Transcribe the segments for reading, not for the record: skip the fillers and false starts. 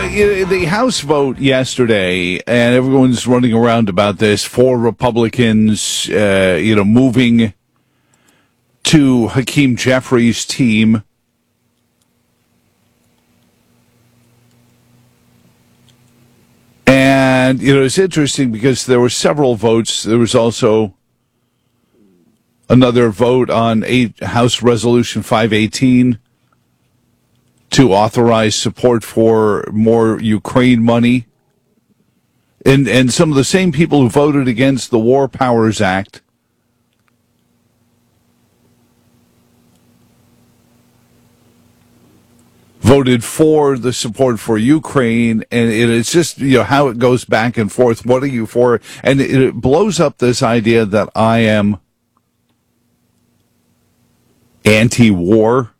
the House vote yesterday, and everyone's running around about this, 4 Republicans, moving to Hakeem Jeffries' team. And, it's interesting because there were several votes. There was also another vote on House Resolution 518 to authorize support for more Ukraine money. And some of the same people who voted against the War Powers Act voted for the support for Ukraine, and it's just, how it goes back and forth. What are you for? And it blows up this idea that I am anti-war.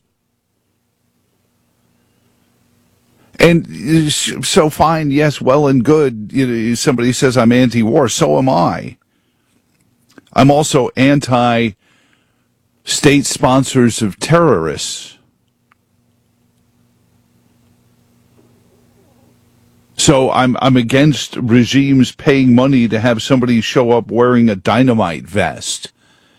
And so fine, yes, well and good. Somebody says I'm anti-war, so am I. I'm also anti-state sponsors of terrorists. So I'm against regimes paying money to have somebody show up wearing a dynamite vest.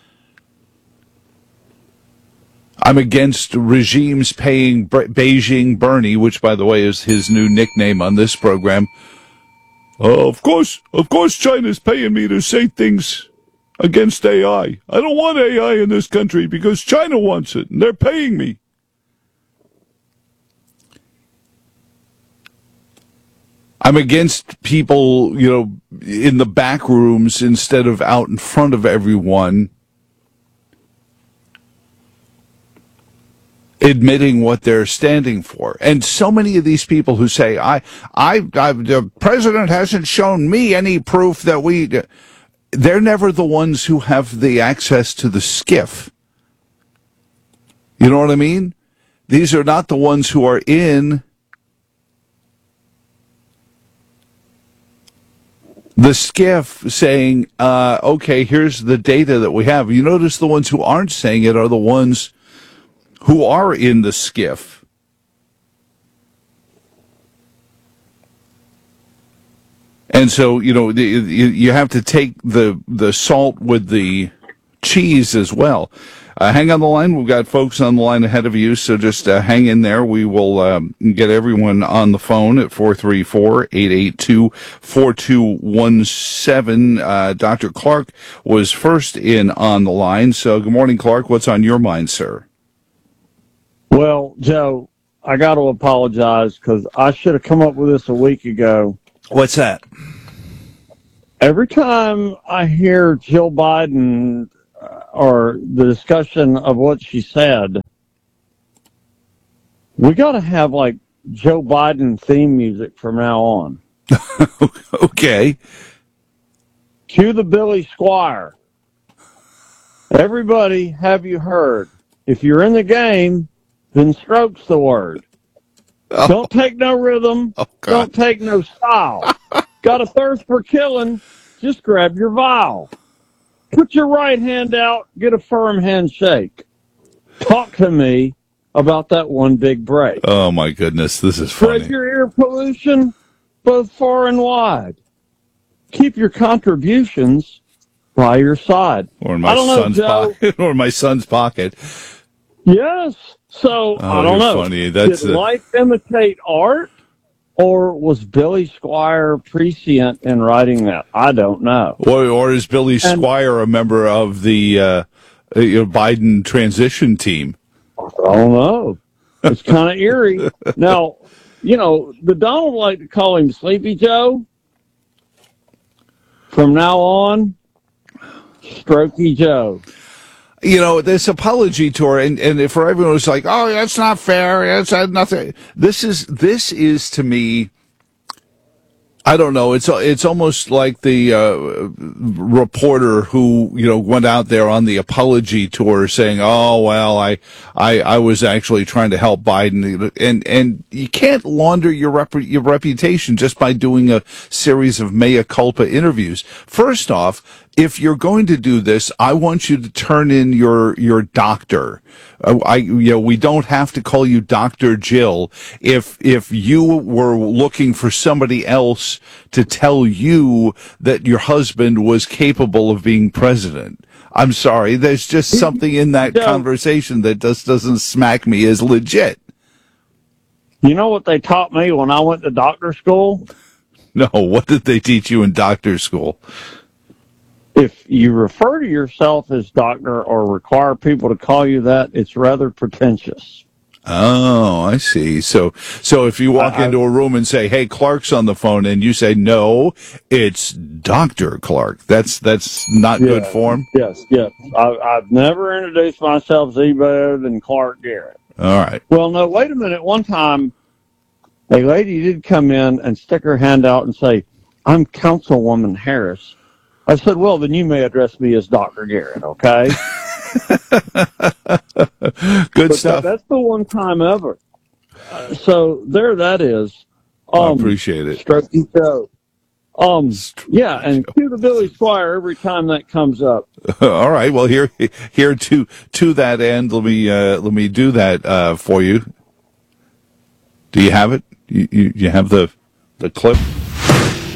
I'm against regimes paying Beijing Bernie, which, by the way, is his new nickname on this program. Of course, China's paying me to say things against AI. I don't want AI in this country because China wants it, and they're paying me. I'm against people, in the back rooms instead of out in front of everyone, admitting what they're standing for. And so many of these people who say, the president hasn't shown me any proof that they're never the ones who have the access to the skiff. You know what I mean? These are not the ones who are in the skiff saying, okay, here's the data that we have. You notice the ones who aren't saying it are the ones who are in the skiff. And so, you have to take the salt with the cheese as well. Hang on the line. We've got folks on the line ahead of you, so just hang in there. We will get everyone on the phone at 434-882-4217. Dr. Clark was first in on the line. So good morning, Clark. What's on your mind, sir? Well, Joe, I got to apologize because I should have come up with this a week ago. What's that? Every time I hear Jill Biden or the discussion of what she said, we got to have like Joe Biden theme music from now on. Okay. Cue the Billy Squire. Everybody, have you heard? If you're in the game, then stroke's the word. Oh. Don't take no rhythm. Oh, don't take no style. Got a thirst for killing? Just grab your vial. Put your right hand out. Get a firm handshake. Talk to me about that one big break. Oh, my goodness. This is funny. Spread your ear pollution both far and wide. Keep your contributions by your side. Or in my son's pocket. Or my son's pocket. Yes. So, I don't know. Funny. Did life imitate art, or was Billy Squire prescient in writing that? I don't know. Or is Billy Squire a member of the Biden transition team? I don't know. It's kind of eerie. Now, the Donald like to call him Sleepy Joe. From now on, Strokey Joe. This apology tour, and for everyone who's like, oh, that's not fair, that's nothing. This is to me, I don't know, it's almost like the reporter who, went out there on the apology tour saying, oh, well, I was actually trying to help Biden, and you can't launder your reputation just by doing a series of mea culpa interviews. First off, if you're going to do this, I want you to turn in your doctor. We don't have to call you Dr. Jill. If you were looking for somebody else to tell you that your husband was capable of being president, I'm sorry, there's just something in that conversation that just doesn't smack me as legit. You know what they taught me when I went to doctor school? No, what did they teach you in doctor school? If you refer to yourself as doctor or require people to call you that, it's rather pretentious. Oh, I see. So if you walk into a room and say, "Hey, Clark's on the phone," and you say, "No, it's Dr. Clark," that's not good form? Yes. I've never introduced myself as any better than Clark Garrett. All right. Well, no, wait a minute. One time, a lady did come in and stick her hand out and say, "I'm Councilwoman Harris." I said, "Well, then you may address me as Dr. Garrett, okay?" Good stuff. That's the one time ever. So there that is. I appreciate it. Strokey show. Yeah, and cue the Billy Squire every time that comes up. All right. Well, here to that end, let me do that for you. Do you have it? You have the clip?